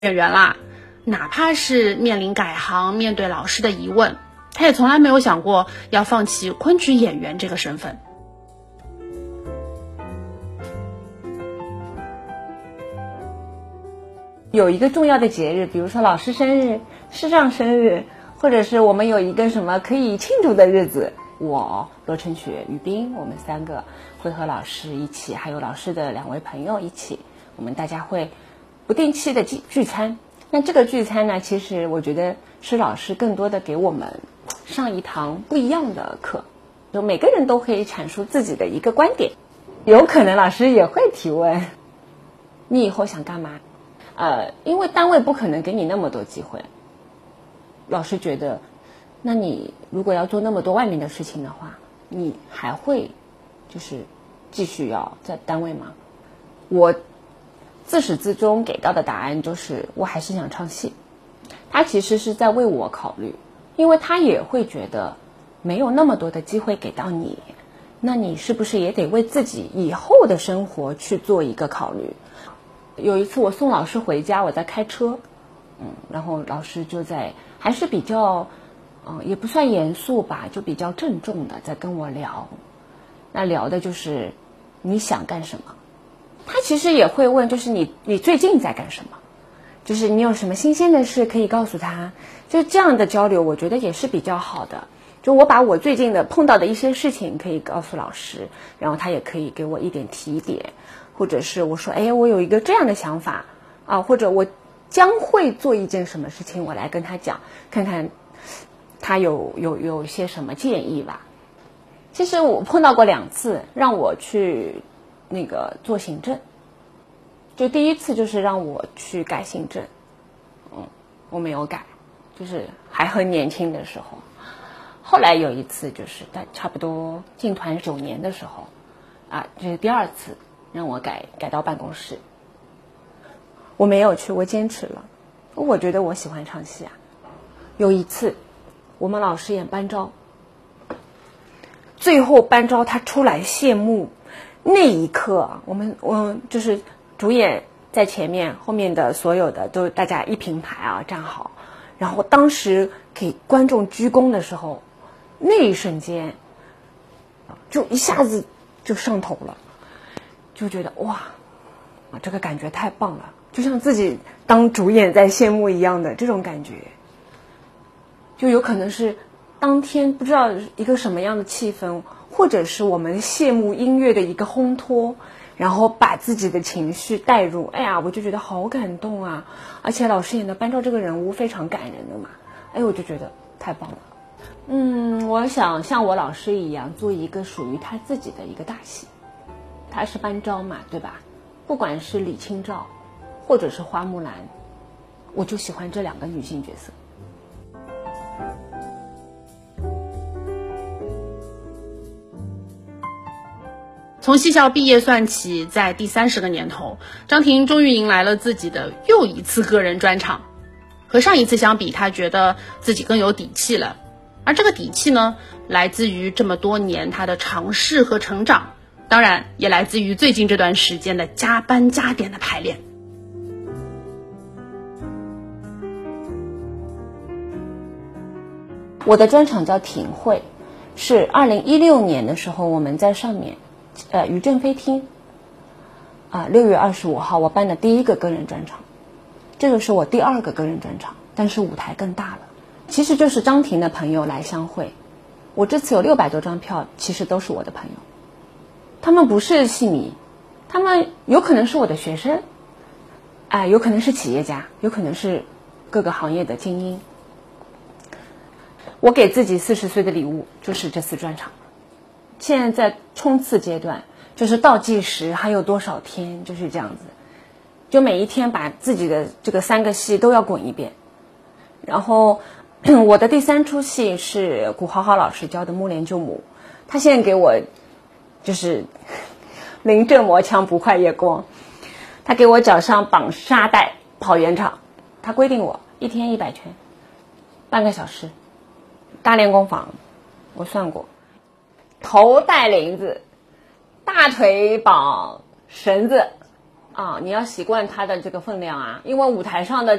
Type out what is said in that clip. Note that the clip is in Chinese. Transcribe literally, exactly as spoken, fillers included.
演员啦，哪怕是面临改行，面对老师的疑问，他也从来没有想过要放弃昆曲演员这个身份。 有一个重要的节日，比如说老师生日、师长生日，或者是我们有一个什么可以庆祝的日子，我罗晨雪、于冰，我们三个会和老师一起，还有老师的两位朋友一起，我们大家会不定期的聚聚餐。那这个聚餐呢，其实我觉得是老师更多的给我们上一堂不一样的课，就每个人都可以阐述自己的一个观点，有可能老师也会提问，你以后想干嘛？呃，因为单位不可能给你那么多机会，老师觉得，那你如果要做那么多外面的事情的话，你还会就是继续要在单位吗？我自始至终给到的答案就是我还是想唱戏。他其实是在为我考虑，因为他也会觉得没有那么多的机会给到你，那你是不是也得为自己以后的生活去做一个考虑？有一次我送老师回家，我在开车，嗯，然后老师就在还是比较嗯，也不算严肃吧，就比较郑重的在跟我聊。那聊的就是你想干什么？他其实也会问，就是你你最近在干什么？就是你有什么新鲜的事可以告诉他？就这样的交流，我觉得也是比较好的。就我把我最近的碰到的一些事情可以告诉老师，然后他也可以给我一点提点，或者是我说，哎，我有一个这样的想法啊，或者我将会做一件什么事情，我来跟他讲，看看他有有有些什么建议吧。其实我碰到过两次让我去那个做行政，就第一次就是让我去改行政，嗯，我没有改，就是还很年轻的时候。后来有一次就是在差不多进团九年的时候，啊，这是第二次让我改改到办公室，我没有去，我坚持了，我觉得我喜欢唱戏啊。有一次我们老师演班昭，最后班昭他出来谢幕那一刻，我们我就是主演在前面，后面的所有的都大家一平排啊站好，然后当时给观众鞠躬的时候，那一瞬间就一下子就上头了，就觉得哇，这个感觉太棒了，就像自己当主演在谢幕一样的这种感觉。就有可能是当天不知道一个什么样的气氛，或者是我们谢幕音乐的一个烘托，然后把自己的情绪带入，哎呀，我就觉得好感动啊！而且老师演的班昭这个人物非常感人的嘛，哎，我就觉得太棒了。嗯，我想像我老师一样做一个属于他自己的一个大戏。他是班昭嘛，对吧？不管是李清照，或者是花木兰，我就喜欢这两个女性角色。 从戏校毕业算起，在第三十个年头，张婷终于迎来了自己的又一次个人专场。和上一次相比，她觉得自己更有底气了。而这个底气呢，来自于这么多年她的尝试和成长，当然也来自于最近这段时间的加班加点的排练。 我的专场叫挺会，是二零一六年的时候我们在上面呃，于正飞厅啊，六月二十五号我办的第一个个人专场，这个是我第二个个人专场，但是舞台更大了。其实就是张婷的朋友来相会，我这次有六百多张票，其实都是我的朋友，他们不是戏迷，他们有可能是我的学生，哎，有可能是企业家，有可能是各个行业的精英。我给自己四十岁的礼物就是这次专场。现在在冲刺阶段，就是倒计时还有多少天，就是这样子，就每一天把自己的这个三个戏都要滚一遍。然后我的第三出戏是古豪豪老师教的《木莲救母》，他现在给我就是临阵磨枪不快夜光，他给我脚上绑沙带跑圆场，他规定我一天一百圈，半个小时，大练功房，我算过。头戴铃子，大腿绑绳子， 啊，你要习惯它的这个分量啊，因为舞台上的